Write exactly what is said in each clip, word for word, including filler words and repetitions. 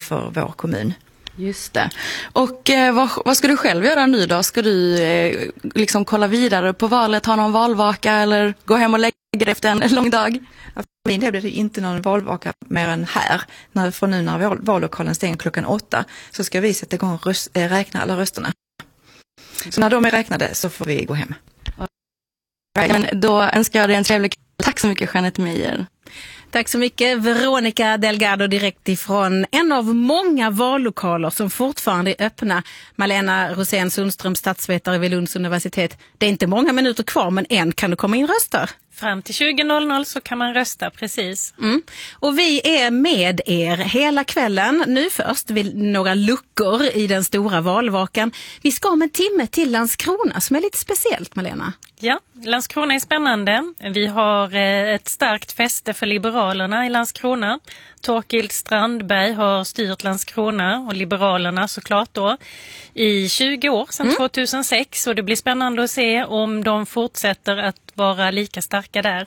för vår kommun. Just det. Och eh, vad, vad ska du själv göra nu då? Ska du eh, liksom kolla vidare på valet, ha någon valvaka eller gå hem och lägga dig efter en lång dag? För min del blir det inte någon valvaka mer än här. När, för nu när vallokalen stänger klockan åtta så ska vi sätta igång och röst, äh, räkna alla rösterna. Så när de är räknade så får vi gå hem. Men då önskar jag dig en trevlig kväll. Tack så mycket, Jeanette Meijer. Tack så mycket, Veronica Delgado, direkt ifrån en av många vallokaler som fortfarande är öppna. Malena Rosén Sundström, statsvetare vid Lunds universitet. Det är inte många minuter kvar, men än kan du komma in rösta. Fram till tjugo så kan man rösta, precis. Mm. Och vi är med er hela kvällen. Nu först vid några luckor i den stora valvakan. Vi ska om en timme till Landskrona som är lite speciellt, Malena. Ja, Landskrona är spännande. Vi har ett starkt fäste för Liberalerna i Landskrona. Torkild Strandberg har styrt Landskrona och Liberalerna såklart då i tjugo år sedan mm. två tusen sex, och det blir spännande att se om de fortsätter att vara lika starka där.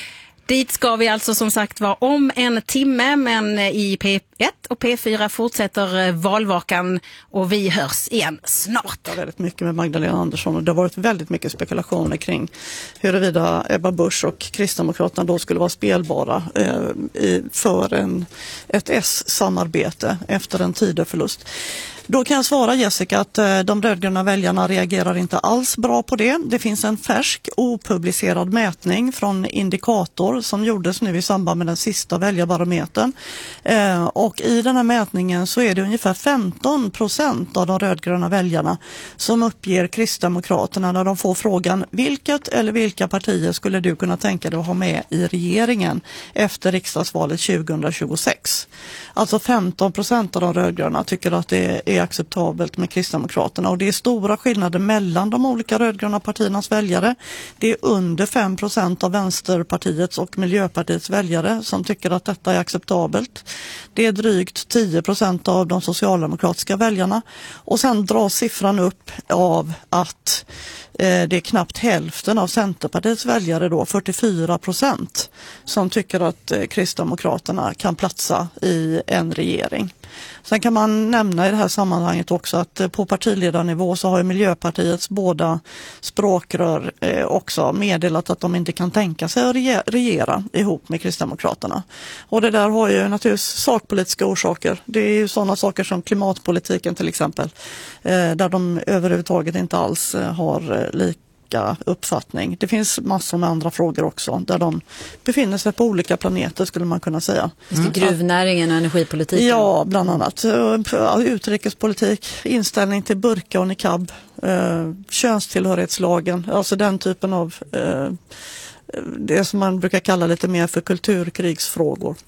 Dit ska vi alltså som sagt vara om en timme, men i P ett och P fyra fortsätter valvakan och vi hörs igen snart. Det har väldigt mycket med Magdalena Andersson och det har varit väldigt mycket spekulationer kring huruvida Ebba Busch och Kristdemokraterna då skulle vara spelbara eh, i, för en, ett S-samarbete efter en tiderförlust. Då kan jag svara Jessica att de rödgröna väljarna reagerar inte alls bra på det. Det finns en färsk opublicerad mätning från Indikator som gjordes nu i samband med den sista väljarbarometern. Eh, och i den här mätningen så är det ungefär femton procent av de rödgröna väljarna som uppger Kristdemokraterna när de får frågan vilket eller vilka partier skulle du kunna tänka dig att ha med i regeringen efter riksdagsvalet tjugohundratjugosex. Alltså femton procent av de rödgröna tycker att det är acceptabelt med Kristdemokraterna, och det är stora skillnader mellan de olika rödgröna partiernas väljare. Det är under fem procent av Vänsterpartiets och Miljöpartiets väljare som tycker att detta är acceptabelt. Det är drygt tio procent av de socialdemokratiska väljarna, och sen dras siffran upp av att eh, det är knappt hälften av Centerpartiets väljare då, fyrtiofyra procent, som tycker att eh, Kristdemokraterna kan platsa i en regering. Sen kan man nämna i det här sammanhanget också att på partiledarnivå så har ju Miljöpartiets båda språkrör eh, också meddelat att de inte kan tänka sig att re- regera ihop med Kristdemokraterna. Och det där har ju naturligtvis sakpolitiska orsaker. Det är ju sådana saker som klimatpolitiken till exempel, eh, där de överhuvudtaget inte alls eh, har eh, lika uppfattning. Det finns massor med andra frågor också där de befinner sig på olika planeter, skulle man kunna säga. Mm. Gruvnäringen och energipolitiken. Ja, bland annat. Utrikespolitik, inställning till burka och niqab, eh, könstillhörighetslagen, alltså den typen av eh, det som man brukar kalla lite mer för kulturkrigsfrågor.